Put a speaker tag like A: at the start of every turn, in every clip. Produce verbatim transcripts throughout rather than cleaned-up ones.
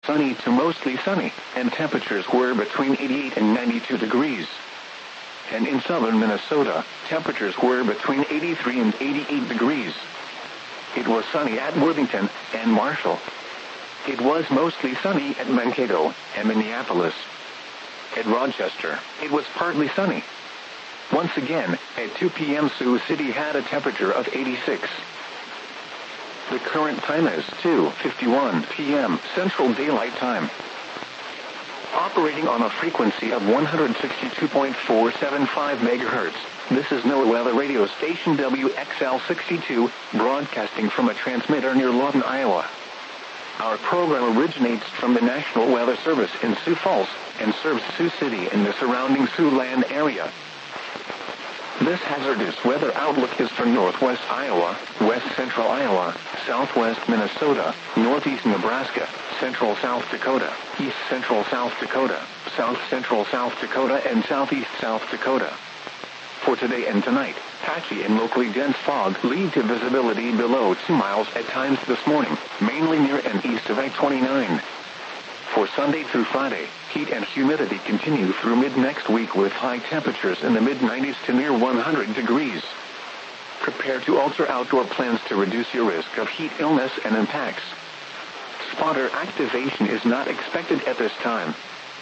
A: sunny to mostly sunny, and temperatures were between eighty-eight and ninety-two degrees. And in southern Minnesota, temperatures were between eighty-three and eighty-eight degrees. It was sunny at Worthington and Marshall. It was mostly sunny at Mankato and Minneapolis. At Rochester, it was partly sunny. Once again, at two p m Sioux City had a temperature of eighty-six. The current time is two fifty-one p m Central Daylight Time. Operating on a frequency of one hundred sixty-two point four seven five megahertz, this is NOAA Weather Radio Station W X L sixty-two, broadcasting from a transmitter near Lawton, Iowa. Our program originates from the National Weather Service in Sioux Falls and serves Sioux City and the surrounding Siouxland area. This hazardous weather outlook is for northwest Iowa, west central Iowa, southwest Minnesota, northeast Nebraska, central South Dakota, east central South Dakota, south central South Dakota, and southeast South Dakota. For today and tonight, patchy and locally dense fog lead to visibility below two miles at times this morning, mainly near and east of I twenty-nine. For Sunday through Friday, heat and humidity continue through mid-next week with high temperatures in the mid-nineties to near one hundred degrees. Prepare to alter outdoor plans to reduce your risk of heat illness and impacts. Spotter activation is not expected at this time.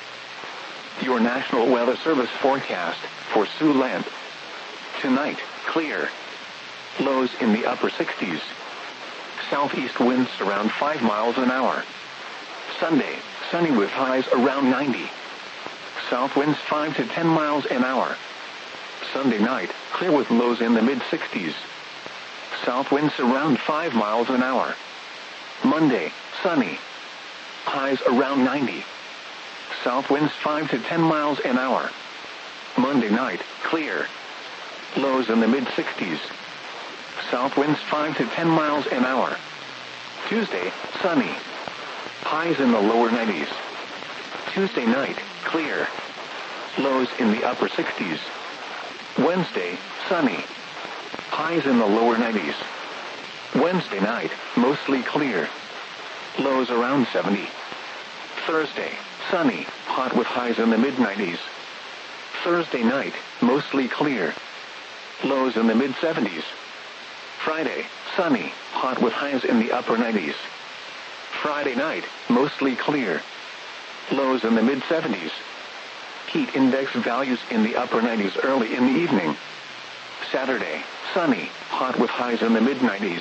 A: Your National Weather Service forecast for Siouxland. Tonight, clear. Lows in the upper sixties. Southeast winds around five miles an hour. Sunday, sunny with highs around ninety. South winds five to ten miles an hour. Sunday night, clear with lows in the mid-sixties. South winds around five miles an hour. Monday, sunny. Highs around ninety. South winds five to ten miles an hour. Monday night, clear. Lows in the mid-sixties. South winds five to ten miles an hour. Tuesday, sunny. Highs in the lower nineties. Tuesday night, clear. Lows in the upper sixties. Wednesday, sunny. Highs in the lower nineties. Wednesday night, mostly clear. Lows around seventy. Thursday, sunny, hot with highs in the mid-nineties. Thursday night, mostly clear. Lows in the mid-seventies. Friday, sunny, hot with highs in the upper nineties. Friday night, mostly clear. Lows in the mid-seventies. Heat index values in the upper nineties early in the evening. Saturday, sunny, hot with highs in the mid-nineties.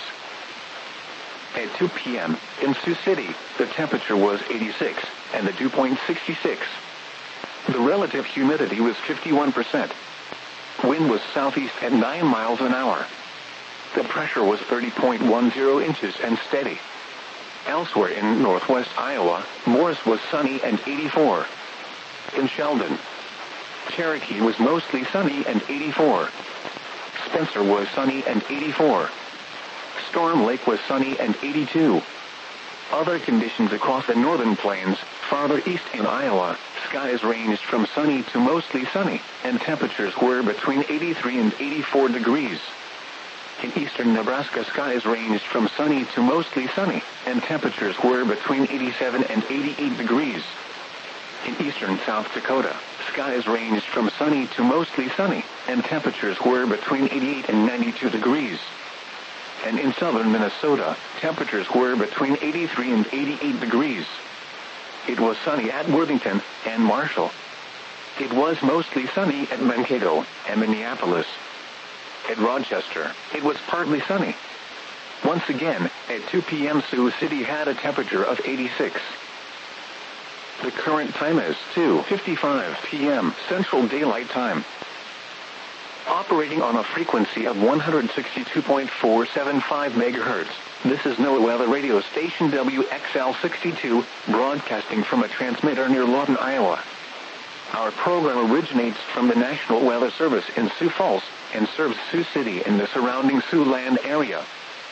A: At two p m in Sioux City, the temperature was eighty-six, and the dew point sixty-six. The relative humidity was fifty-one percent. Wind was southeast at nine miles an hour. The pressure was thirty point one zero inches and steady. Elsewhere in northwest Iowa, Morris was sunny and eighty-four. In Sheldon, Cherokee was mostly sunny and eighty-four. Spencer was sunny and eighty-four. Storm Lake was sunny and eighty-two. Other conditions across the northern plains, farther east in Iowa, skies ranged from sunny to mostly sunny, and temperatures were between eighty-three and eighty-four degrees. In eastern Nebraska, skies ranged from sunny to mostly sunny, and temperatures were between eighty-seven and eighty-eight degrees. In eastern South Dakota, skies ranged from sunny to mostly sunny, and temperatures were between eighty-eight and ninety-two degrees. And in southern Minnesota, temperatures were between eighty-three and eighty-eight degrees. It was sunny at Worthington and Marshall. It was mostly sunny at Mankato and Minneapolis. At Rochester, it was partly sunny. Once again, at two p m Sioux City had a temperature of eighty-six. The current time is two fifty-five p m Central Daylight Time. Operating on a frequency of one hundred sixty-two point four seven five megahertz, this is NOAA Weather Radio Station W X L sixty-two, broadcasting from a transmitter near Lawton, Iowa. Our program originates from the National Weather Service in Sioux Falls and serves Sioux City and the surrounding Siouxland area.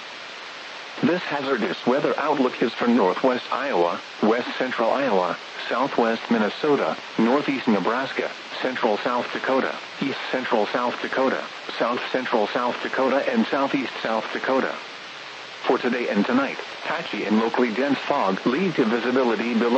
A: This hazardous weather outlook is for northwest Iowa, west central Iowa, southwest Minnesota, northeast Nebraska, central South Dakota, east central South Dakota, south central South Dakota, and southeast South Dakota. For today and tonight, patchy and locally dense fog lead to visibility below